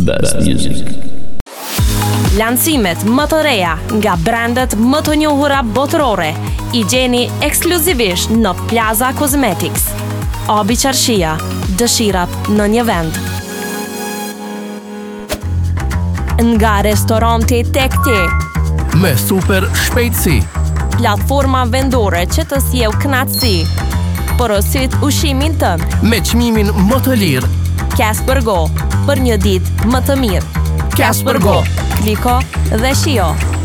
Best Music. Lancimet më të reja nga brandet më të njohura botërore i gjeni ekskluzivisht në Plaza Cosmetics. Abi Qarshia, dëshirat në një vend. Nga restoranti Tek Ti, me super shpejtësi, platforma vendore që të sjell kënaqësi, porosit ushimin tënd. me çmimin më të lirë. Casper Go, për një ditë më të mirë. Casper Go. Kliko dhe shio.